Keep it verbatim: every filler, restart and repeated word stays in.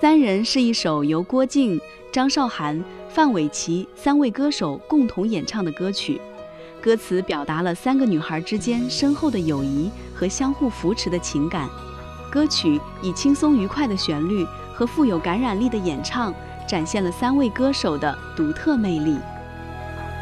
三人是一首由郭靖、张韶涵、范玮琪三位歌手共同演唱的歌曲，歌词表达了三个女孩之间深厚的友谊和相互扶持的情感。歌曲以轻松愉快的旋律和富有感染力的演唱，展现了三位歌手的独特魅力。